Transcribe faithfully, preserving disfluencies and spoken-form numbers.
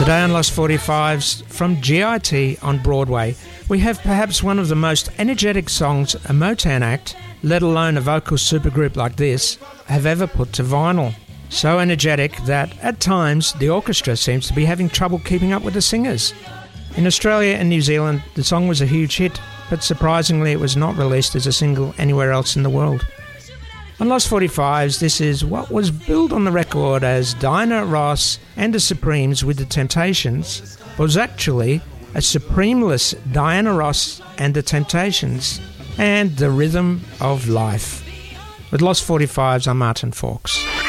Today on Lost forty-fives, from G I T on Broadway, we have perhaps one of the most energetic songs a Motown act, let alone a vocal supergroup like this, have ever put to vinyl. So energetic that, at times, the orchestra seems to be having trouble keeping up with the singers. In Australia and New Zealand, the song was a huge hit, but surprisingly it was not released as a single anywhere else in the world. On Lost forty-fives, this is what was billed on the record as Diana Ross and the Supremes with the Temptations, but was actually a Supremeless Diana Ross and the Temptations, and the Rhythm of Life. With Lost forty-fives, I'm Martin Fawkes.